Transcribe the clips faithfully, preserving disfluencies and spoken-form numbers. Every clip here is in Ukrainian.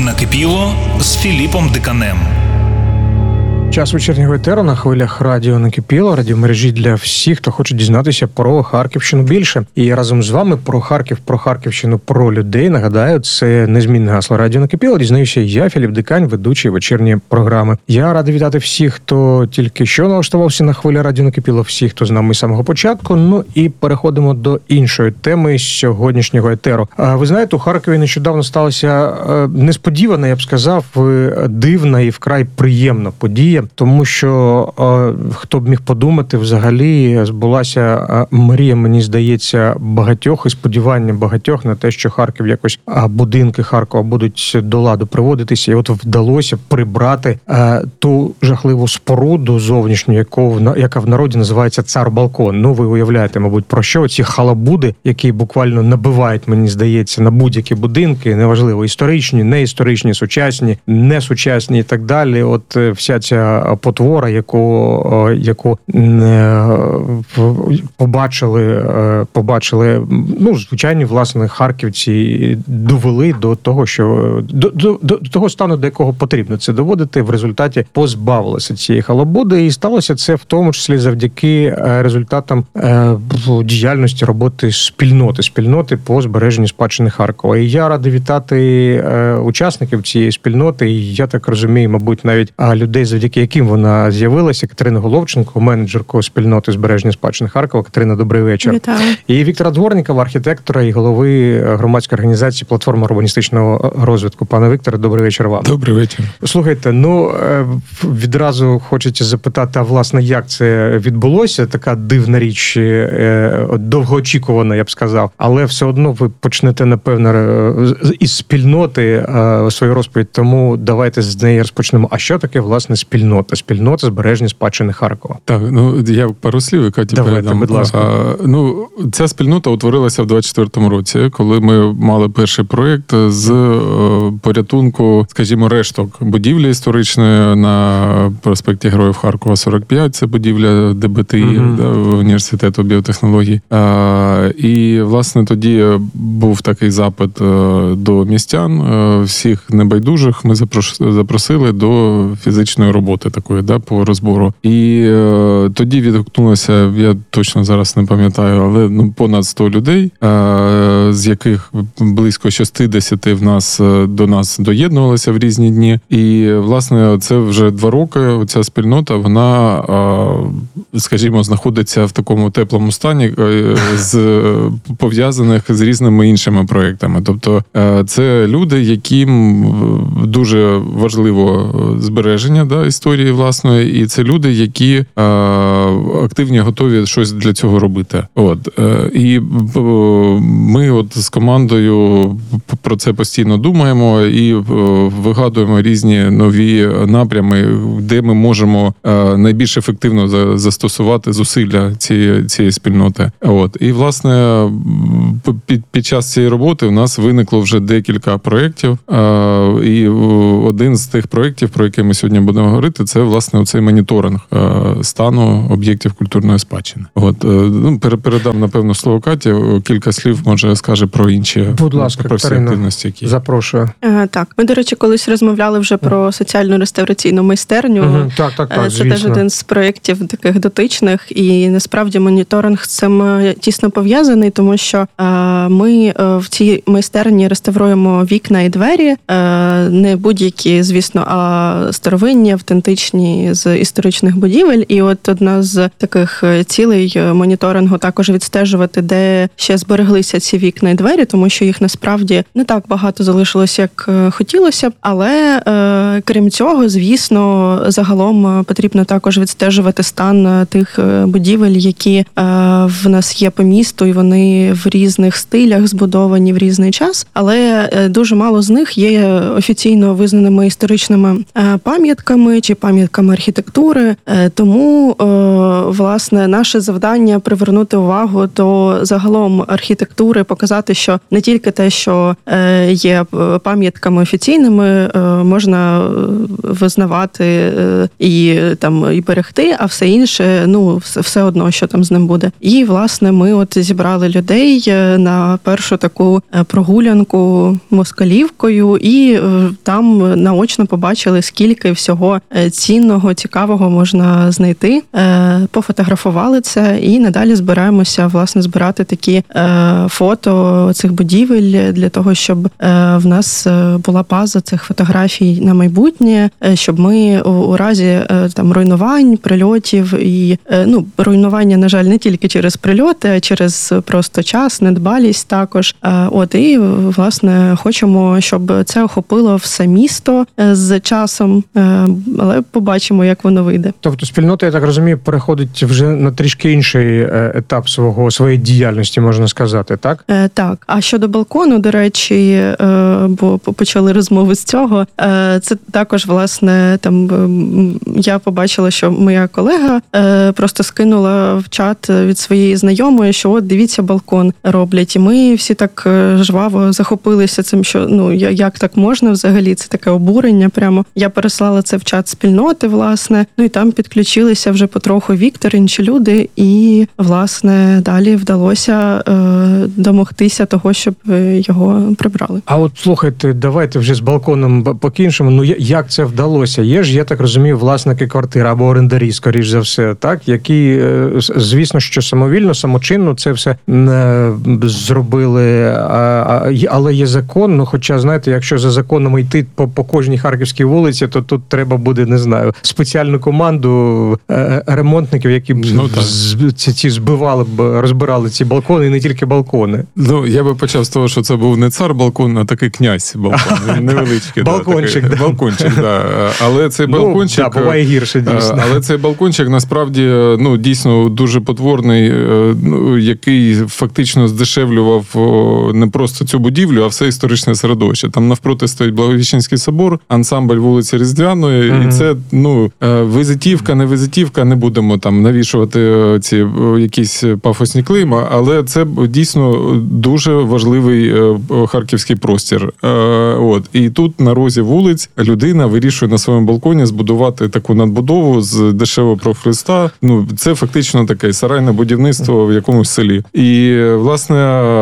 Накипіло з Філіпом Диканем. Час вечірнього етеру на хвилях радіо «Накипіло», радіомережі для всіх, хто хоче дізнатися про Харківщину більше. І разом з вами про Харків, про Харківщину, про людей. Нагадаю, це незмінне гасло радіо «Накипіло». Дізнаюся я, Філіп Дикань, ведучий вечірньої програми. Я радий вітати всіх, хто тільки що налаштувався на хвилі радіо «Накипіло», всіх, хто з нами з самого початку. Ну і переходимо до іншої теми сьогоднішнього етеру. Ви знаєте, у Харкові нещодавно сталася несподівана, я б сказав, дивна і вкрай приємна подія. Тому що, е, хто б міг подумати, взагалі збулася е, мрія, мені здається, багатьох і сподівання багатьох на те, що Харків якось, а будинки Харкова будуть до ладу приводитися. І от вдалося прибрати е, ту жахливу споруду зовнішню, яку, яка в народі називається цар-балкон. Ну, ви уявляєте, мабуть, про що? Ці халабуди, які буквально набивають, мені здається, на будь-які будинки, неважливо, історичні, неісторичні, сучасні, несучасні і так далі. От е, вся ця потвора, яку, яку побачили, побачили, ну, звичайні, власне, харківці довели до того, що до, до, до того стану, до якого потрібно це доводити, в результаті позбавилися цієї халабуди, і сталося це в тому числі завдяки результатам діяльності роботи спільноти, спільноти по збереженню спадщини Харкова. І я радий вітати учасників цієї спільноти, і я так розумію, мабуть, навіть людей, завдяки яким вона з'явилася, Катерина Головченко, менеджерка спільноти збереження спадщини Харкова. Катерина, добрий вечір. Вітаю. І Віктора Дворнікова, архітектора і голови громадської організації «Платформа урбаністичного розвитку». Пане Вікторе, добрий вечір вам. Добрий вечір. Слухайте, ну, відразу хочеться запитати, а власне, як це відбулося? Така дивна річ, довгоочікувана, я б сказав. Але все одно ви почнете, напевно, із спільноти свою розповідь, тому давайте з неї розпочнемо. А що таке, власне, спільнота? Спільнота збереження спадщини Харкова. Так, ну, я пару слів, Каті Давайте, передам. будь ласка. А, ну, ця спільнота утворилася в двадцять четвертому році, коли ми мали перший проєкт з е, порятунку, скажімо, решток будівлі історичної на проспекті Героїв Харкова сорок п'ять, це будівля ДБТІ, mm-hmm. да, університету біотехнологій. А, і, власне, тоді був такий запит до містян, всіх небайдужих ми запросили до фізичної роботи такої, да, по розбору. І е, тоді відгукнулося, я точно зараз не пам'ятаю, але ну, понад сто людей, е, з яких близько шістдесят в нас до нас доєднувалися в різні дні. І, власне, це вже два роки, ця спільнота, вона, е, скажімо, знаходиться в такому теплому стані е, з пов'язаних з різними іншими проєктами. Тобто, е, це люди, яким дуже важливо збереження, да, історії власної, і це люди, які е, активні, готові щось для цього робити. От. Е, і е, ми от з командою про це постійно думаємо і е, вигадуємо різні нові напрями, де ми можемо е, найбільш ефективно за, застосувати зусилля цієї, цієї спільноти. От. І, власне, під, під час цієї роботи у нас виникло вже декілька проєктів, е, і один з тих проєктів, про які ми сьогодні будемо говорити, це, власне, оцей моніторинг стану об'єктів культурної спадщини. От, ну, передам, напевно, слово Каті, кілька слів, може, скаже про інші, будь ласка, про всі Катерина, активності, які... запрошую. А, так, ми, до речі, колись розмовляли вже про соціальну реставраційну майстерню. Угу. Так, так, так, це звісно. теж один з проєктів таких дотичних, і насправді моніторинг з цим тісно пов'язаний, тому що а, ми а, в цій майстерні реставруємо вікна і двері, а, не будь-які, звісно, а старовинні, автентичні з історичних будівель. І от одна з таких цілей моніторингу також відстежувати, де ще збереглися ці вікна і двері, тому що їх насправді не так багато залишилось, як хотілося б. Але е, крім цього, звісно, загалом потрібно також відстежувати стан тих будівель, які е, в нас є по місту, і вони в різних стилях збудовані в різний час. Але дуже мало з них є офіційно визнаними історичними е, пам'ятками чи пам'ятками архітектури. Е, тому, е, власне, наше завдання привернути увагу до загалом архітектури, показати, що не тільки те, що е, є пам'ятками офіційними, е, можна визнавати і там і берегти, а все інше, ну, все одно, що там з ним буде. І, власне, ми от зібрали людей на першу таку прогулянку Москалівкою, і там наочно побачили, скільки всього цінного, цікавого можна знайти. Пофотографували це і надалі збираємося, власне, збирати такі фото цих будівель для того, щоб в нас була база цих фотографій на майбутнє, щоб ми у разі там руйнувань, прильотів і, ну, руйнування, на жаль, не тільки через прильоти, а через просто час, недбалість також. От, і, власне, хочемо, щоб це охопило все місто з часом, але побачимо, як воно вийде. Тобто спільнота, я так розумію, переходить вже на трішки інший етап свого, своєї діяльності, можна сказати, так? Так. А щодо балкону, до речі, бо почали розмови з цього, це також, власне, там я побачила, що моя колега просто скинула в чат від своєї знайомої, що от дивіться, балкон роблять. І ми всі так жваво захопилися цим, що ну як так можна взагалі, це таке обурення прямо. Я переслала це в чат спільноти, власне, ну і там підключилися вже потроху Віктор, інші люди, і, власне, далі вдалося е, домогтися того, щоб його прибрали. А от, слухайте, давайте вже з балконом покінчимо. Ну, як це вдалося? Є ж, я так розумію, власники квартир або орендарі, скоріш за все, так? Які, звісно, що самовільно, самочинно це все зробили, але є закон, ну, хоча, знаєте, якщо за законом йти по, по кожній харківській вулиці, то тут треба буде, не знаю, спеціальну команду ремонтників, які б ну, ці, ці збивали б, розбирали ці балкони, і не тільки балкони. Ну, я би почав з того, що це був не цар балкон, а такий князь балкон, невеличкий. Балкончик. Да, такий, балкончик, да. Але цей балкончик... Ну, да, буває гірше, дійсно. Але цей балкончик, насправді, ну, дійсно, дуже потворний, ну, який фактично здешевлював не просто цю будівлю, а все історичне середовище. Там навпроти стоїть Благовіщенський собор, ансамбль вулиці Різдвяної, mm-hmm. і це, ну, візитівка, не візитівка, не будемо там навішувати ці якісь пафосні клейма, але це дійсно дуже важливий харківський простір. От. І тут на розі вулиць людина вирішує на своєму балконі збудувати таку надбудову з дешевого профлиста. Ну, це фактично таке сарайне будівництво в якомусь селі. І, власне,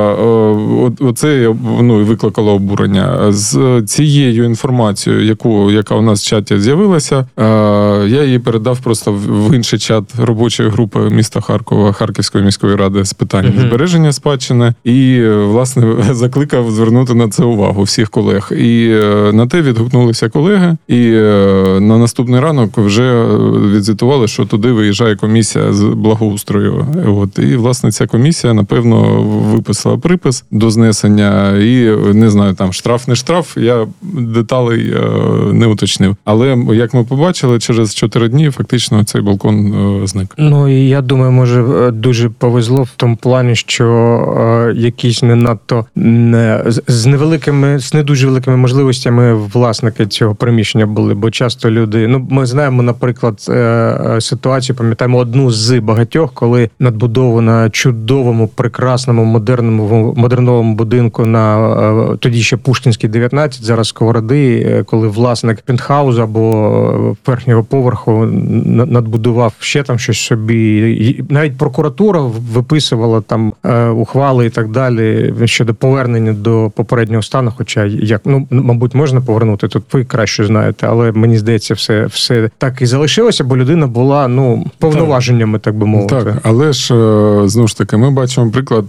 оце, ну, викликало обурення. З цією інформацією, яку, яка у нас в чаті з'явилася, я її передав просто в інший чат робочої групи міста Харкова, Харківської міської ради з питань uh-huh. збереження спадщини. І, власне, закликав звернути на це увагу всіх колег. І на те відгукнулися колеги. І на наступний ранок вже відзвітували, що туди виїжджає комісія з благоустрою. От. І, власне, ця комісія, напевно, виписала припис до знесення. І, не знаю, там штраф, не штраф, я деталей не уточнив. Але, як ми побачили, через чотири дні фактично цей балкон зник. Ну, і я думаю, може, дуже повезло в тому плані, що е, якісь не надто не, з невеликими, з не дуже великими можливостями власники цього приміщення були, бо часто люди, ну, ми знаємо, наприклад, е, ситуацію, пам'ятаємо одну з багатьох, коли надбудову на чудовому, прекрасному, модерному, модерновому будинку на е, тоді ще Пушкінській, дев'ятнадцять, зараз Сковороди, е, коли власник пентхаузу або верхнього поверху надбудував ще там щось собі. І навіть прокуратура виписувала там е, ухвали і так далі щодо повернення до попереднього стану, хоча, як, ну, мабуть, можна повернути, тут ви краще знаєте, але мені здається, все, все так і залишилося, бо людина була, ну, повноваженнями, так, так би мовити. Так, але ж, знову ж таки, ми бачимо приклад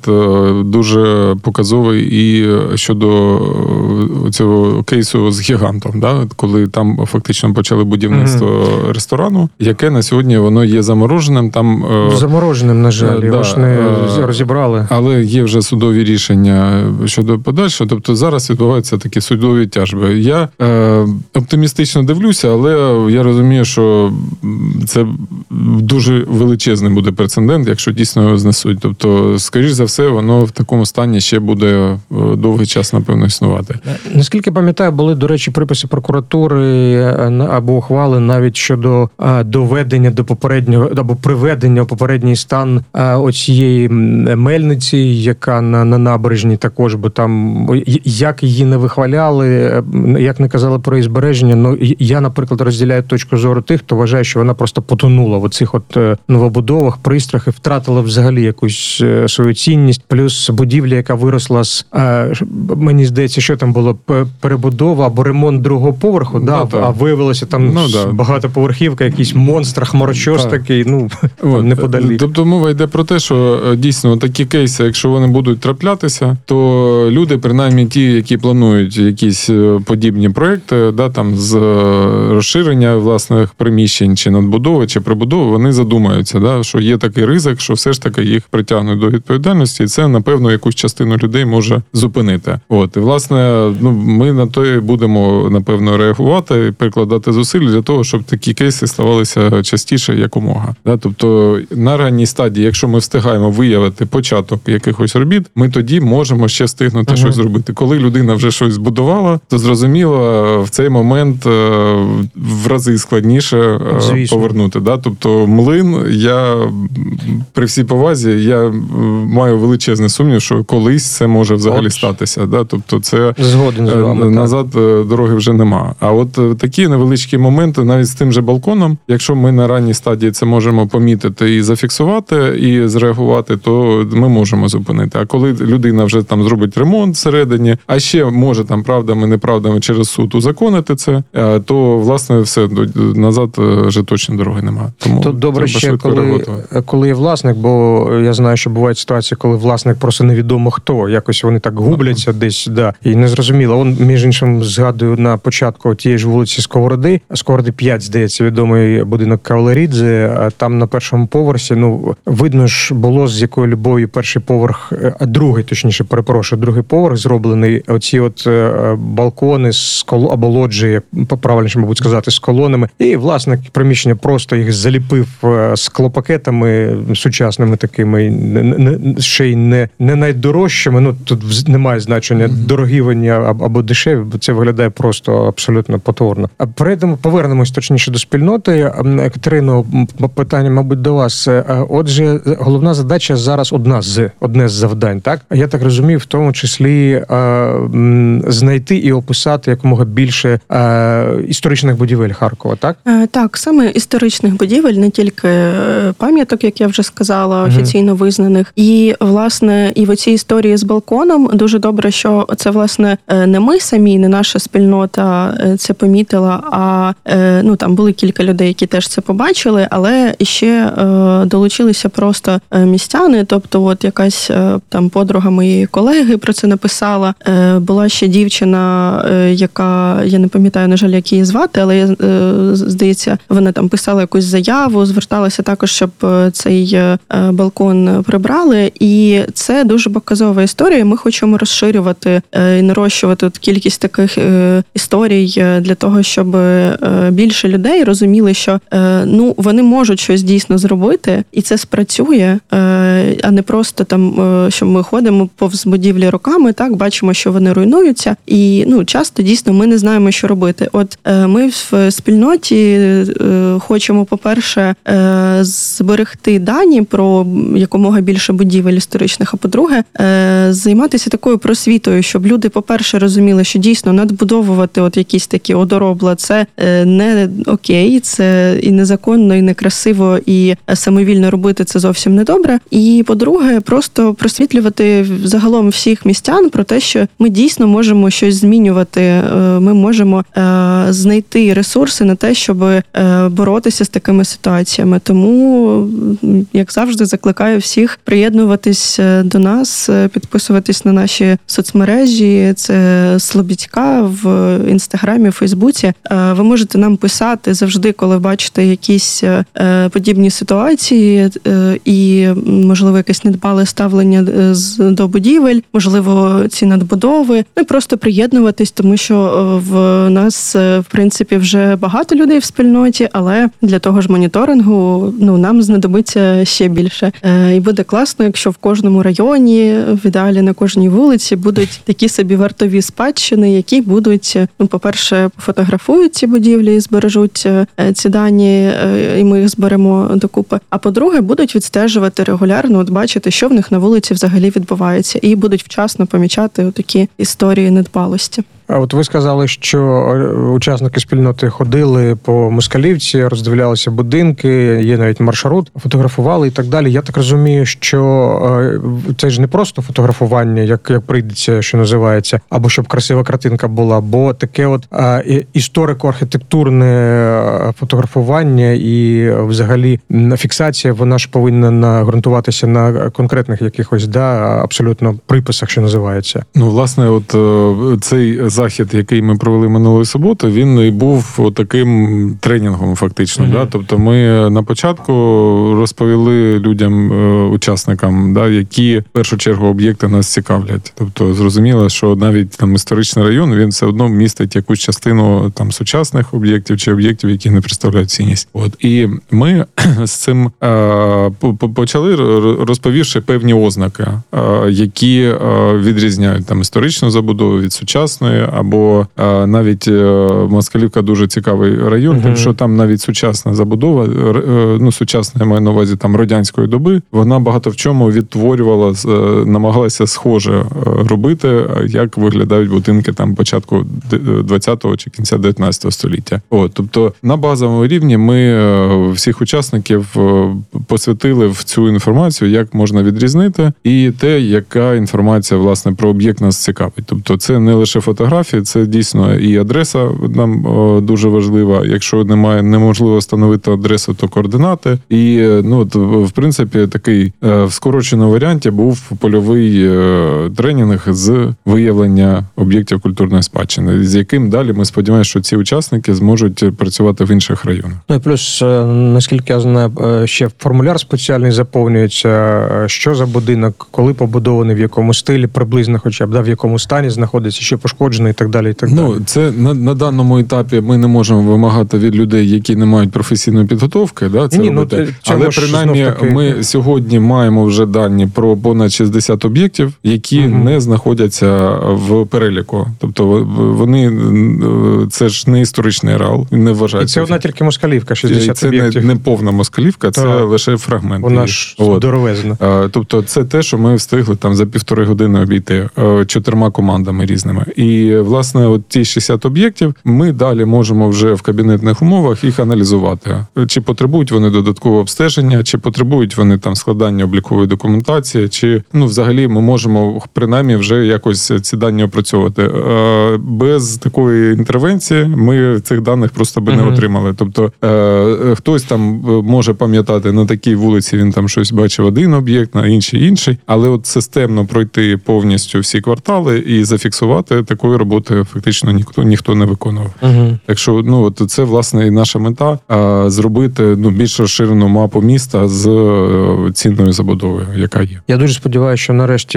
дуже показовий і щодо цього кейсу з гігантом, да? Коли там фактично почали будівництво mm-hmm. ресторану, яке на сьогодні воно є замороженим. Там замороженим, на жаль, да, його ж не розібрали. Але є вже судові рішення щодо подальшого. Тобто зараз відбуваються такі судові тяжби. Я е, оптимістично дивлюся, але я розумію, що це дуже величезний буде прецедент, якщо дійсно його знесуть. Тобто, скоріш за все, воно в такому стані ще буде довгий час, напевно, існувати. Наскільки пам'ятаю, були, до речі, приписи прокуратури або ухвали навіть щодо доведення до попереднього, або приведення у попередній стан оцієї мельниці, яка на, на набережні також, бо там, як її не вихваляли, як не казали про її збереження. Ну, я, наприклад, розділяю точку зору тих, хто вважає, що вона просто потонула в оцих от новобудовах, пристрах і втратила взагалі якусь свою цінність. Плюс будівля, яка виросла з, мені здається, що там було, перебудова або ремонт другого поверху, ну, да, а виявилося там ну, да. багатоповерхівка, якийсь монстр, хмарочос такий, ну, от, неподалік. Тобто мова йде про те, що дійсно такі кейси, якщо вони будуть траплятися, то люди, принаймні ті, які планують якісь подібні проекти, да, там з розширення власних приміщень, чи надбудови, чи прибудови, вони задумаються, да, що є такий ризик, що все ж таки їх притягнуть до відповідальності, і це, напевно, якусь частину людей може зупинити. От, і, власне, ну, ми на то і будемо, напевно, реагувати і прикладати зусиль для того, щоб такі кейси ставалися частіше якомога. Да, тобто, на ранній стадії, якщо ми встигаємо виявити початок якихось робіт, ми тоді можемо ще встигнути uh-huh. щось зробити. Коли людина вже щось збудувала, то зрозуміло, в цей момент в рази складніше Звісно. повернути. Да? Тобто млин, я при всій повазі, я маю величезний сумнів, що колись це може взагалі от. статися. Да? Тобто це Згоден з вами, назад так. дороги вже нема. А от такі невеличкі моменти, навіть з тим же балконом, якщо ми на ранній стадії це можемо помітити і зафіксувати, і зреагувати, то ми можемо зупинити. А коли людина вже там зробить ремонт всередині, а ще може там правдами, неправдами через суд узаконити це, то, власне, все, назад вже точно дороги немає. Тому то добре ще, коли, коли є власник, бо я знаю, що бувають ситуації, коли власник просто невідомо хто, якось вони так губляться ага. десь, да, і незрозуміло. Он, між іншим, згадую на початку тієї ж вулиці Сковороди, Сковороди п'ять, здається, відомий будинок Кавалерідзе, а там на першому поверсі, ну, видно ж було, з якою любов'ю перший поверх, а другий, точніше, перепрошую, другий поверх зроблений, оці от балкони з коло, або лоджії, правильніше, мабуть, сказати, з колонами, і власник приміщення просто їх заліпив склопакетами сучасними такими, не, не, ще й не, не найдорожчими, ну, тут немає значення, mm-hmm. дорогі вони або дешеві, бо це виглядає просто абсолютно потворно. А перейдемо, повернемось точніше до спільноти. Катерино, питання, мабуть, до вас. Отже, головна задача зараз одна з, одне з завдань, так? Я так розумію, в тому числі знайти і описати якомога більше історичних будівель Харкова, так? Так, саме історичних будівель, не тільки пам'яток, як я вже сказала, офіційно визнаних. І, власне, і в оцій історії з балконом дуже добре, що це, власне, не ми самі, не наша спільнота це помітила, а, ну, там були кілька людей, які теж це побачили, але ще долучилися просто містяни, тобто от якась там подруга моєї колеги про це написала. Була ще дівчина, яка, я не пам'ятаю, на жаль, як її звати, але, я, здається, вона там писала якусь заяву, зверталася також, щоб цей балкон прибрали. І це дуже показова історія. Ми хочемо розширювати і нарощувати кількість таких історій для того, щоб більше людей розуміли, що ну, вони можуть щось дійсно зробити, і це спрацює, а не просто там, що ми ходимо повз будівлі роками, так, бачимо, що вони руйнуються, і, ну, часто дійсно ми не знаємо, що робити. От ми в спільноті хочемо, по-перше, зберегти дані про якомога більше будівель історичних, а по-друге, займатися такою просвітою, щоб люди, по-перше, розуміли, що дійсно надбудовувати от якісь такі одоробла, це не окей, це і незаконно, і некрасиво, і самовільно робити це зовсім не добре. І, по-друге, просто просвітлювати загалом всіх містян про те, що ми дійсно можемо щось змінювати, ми можемо знайти ресурси на те, щоб боротися з такими ситуаціями. Тому, як завжди, закликаю всіх приєднуватись до нас, підписуватись на наші соцмережі. Це Слобідька в Інстаграмі, Фейсбуці. Ви можете нам писати завжди, коли бачите якісь подібні ситуації і, можливо, якесь недбале ставлення до будівель, можливо, ці надбудови. Ну і просто приєднуватись, тому що в нас, в принципі, вже багато людей в спільноті, але для того ж моніторингу, ну, нам знадобиться ще більше. І буде класно, якщо в кожному районі, в ідеалі на кожній вулиці, будуть такі собі вартові спадщини, які будуть, ну, по-перше, фотографують ці будівлі і збережуть ці дані, і ми їх зберемо докупи. А по-друге, будуть відстежувати регулярно, от бачити, що в них на вулиці взагалі відбувається, і будуть вчасно помічати такі історії недбалості. А от ви сказали, що учасники спільноти ходили по Москалівці, роздивлялися будинки, є навіть маршрут, фотографували і так далі. Я так розумію, що це ж не просто фотографування, як, як прийдеться, що називається, або щоб красива картинка була, бо таке от а, історико-архітектурне фотографування і взагалі фіксація, вона ж повинна ґрунтуватися на конкретних якихось, да, абсолютно приписах, що називається. Ну, власне, от цей захід, який ми провели минулої суботи, він і був таким тренінгом фактично. Mm-hmm. Да? Тобто ми на початку розповіли людям, учасникам, да, які в першу чергу об'єкти нас цікавлять. Тобто зрозуміло, що навіть там історичний район, він все одно містить якусь частину там сучасних об'єктів чи об'єктів, які не представляють цінність. От. І ми з цим е, почали, розповівши певні ознаки, е, які е, відрізняють там історичну забудову від сучасної, або е, навіть е, Москалівка дуже цікавий район, uh-huh. тому що там навіть сучасна забудова, е, ну сучасна, я маю на увазі там радянської доби, вона багато в чому відтворювала, е, намагалася схоже робити, як виглядають будинки там початку двадцятого чи кінця дев'ятнадцятого століття. От, тобто на базовому рівні ми всіх учасників посвятили в цю інформацію, як можна відрізнити, і те, яка інформація, власне, про об'єкт нас цікавить. Тобто це не лише фотографії, це дійсно і адреса нам дуже важлива. Якщо немає, неможливо встановити адресу, то координати. І, ну, от, в принципі, такий в скороченому варіанті був польовий тренінг з виявлення об'єктів культурної спадщини, з яким далі ми сподіваємося, що ці учасники зможуть працювати в інших районах. Ну і плюс, наскільки я знаю, ще формуляр спеціальний заповнюється, що за будинок, коли побудований, в якому стилі, приблизно хоча б, да, в якому стані знаходиться, що пошкоджений і так далі. І так ну, далі. Це на, на даному етапі ми не можемо вимагати від людей, які не мають професійної підготовки, да, це Ні, робити. Ну, але принаймні таки... ми сьогодні маємо вже дані про понад шістдесят об'єктів, які угу. не знаходяться в переліку. Тобто вони, це ж не історичний ареал, не вважається. І це одна тільки Москалівка, шістдесят це об'єктів. Це не, не повна Москалівка, це так. лише фрагмент. Вона ж здоровезна. Тобто це те, що ми встигли там за півтори години обійти чотирма командами різними. І, власне, от ті шістдесят об'єктів ми далі можемо вже в кабінетних умовах їх аналізувати. Чи потребують вони додаткового обстеження, чи потребують вони там складання облікової документації, чи, ну, взагалі ми можемо принаймні вже якось ці дані опрацьовувати. Без такої інтервенції ми цих даних просто би не uh-huh. отримали. Тобто хтось там може пам'ятати, на такій вулиці він там щось бачив один об'єкт, на інший інший, але от системно пройти повністю всі квартали і зафіксувати, такої роботи фактично ніхто ніхто не виконував. Uh-huh. Так що, ну, от це, власне, і наша мета – зробити, ну, більш розширену мапу міста з цінною забудовою, яка є. Я дуже сподіваюся, що нарешті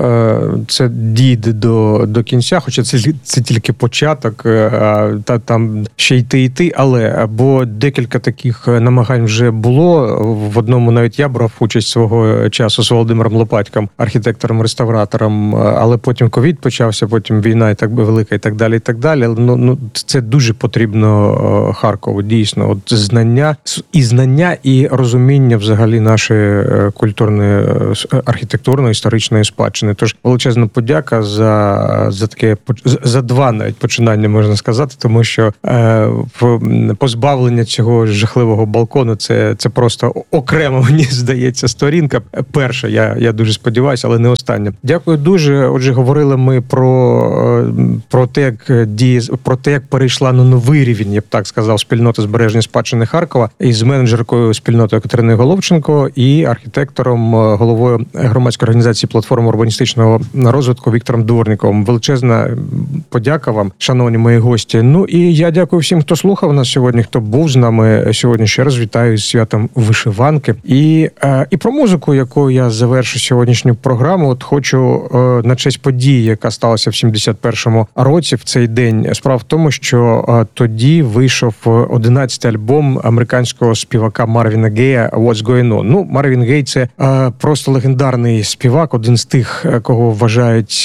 це дійде до, до кінця, хоча це, це тільки початок, та там ще йти йти, але бо декілька таких намагань вже було. В одному навіть я брав участь свого часу з Володимиром Лопатьком, архітектором-реставратором, але потім ковід почався, потім війна і так велика, і так далі, і так далі. Ну, ну це дуже потрібно Харкову, дійсно. От знання, і знання, і розуміння взагалі нашої культурної, архітектурної, історичної спадщини. Тож величезна подяка за, за таке, за два навіть починання, можна сказати, тому що е, позбавлення цього жахливого балкону, це, це просто окремо, мені здається, сторінка. Перша, я, я дуже сподіваюся, але не остання. Дякую дуже. Отже, говорили ми про, про те, як діє, про те, як перейшла на новий рівень, я б так сказав, спільнота збереження спадщини Харкова із менеджеркою спільноти Катериною Головченко і архітектором, головою громадської організації платформи урбаністичного розвитку Віктором Дворніковим. Величезна подяка вам, шановні мої гості. Ну і я дякую всім, хто слухав нас сьогодні, хто був з нами сьогодні. Ще раз вітаю з святом вишиванки. І, е, і про музику, якою я завершу сьогоднішню програму, от хочу е, на честь події, яка сталася в сімдесят першому році, в цей день. Справа в тому, що е, тоді вийшов одинадцятий альбом американського співака Марвіна Гея «What's Going On». Ну, Марвін Гей – це е, просто легендарний співак, один з тих, кого вважають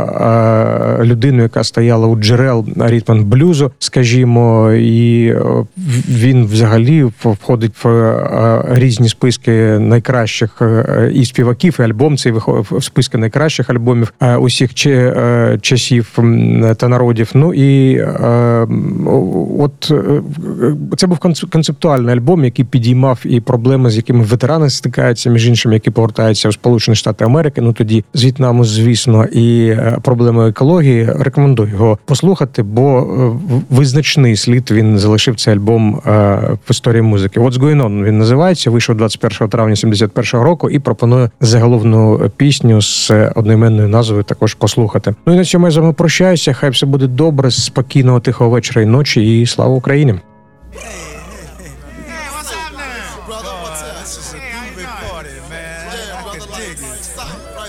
е, людиною, яка стояла у джерел ритм-блюзу, скажімо, і він взагалі входить в різні списки найкращих і співаків, і альбом цей виходить в списки найкращих альбомів усіх часів. м, та народів. Ну і е, от е, це був концеп- концептуальний альбом, який підіймав і проблеми, з якими ветерани стикаються, між іншим, які повертаються в Сполучені Штати Америки. Ну тоді з В'єтнаму, звісно, і е, проблеми екології. Рекомендую його послухати, бо е, визначний слід він залишив цей альбом е, в історії музики. What's Going On він називається. Вийшов двадцять першого травня сімдесят першого року і пропоную заголовну пісню з одноіменною назвою також послухати. Ну і на цьому я з вами прощаюся. Хай все буде добре, спокійного, тихого вечора і ночі. І слава Україні! What's up now? Brother, what's up? This is a groovy party, man. Yeah, brother, like, stop right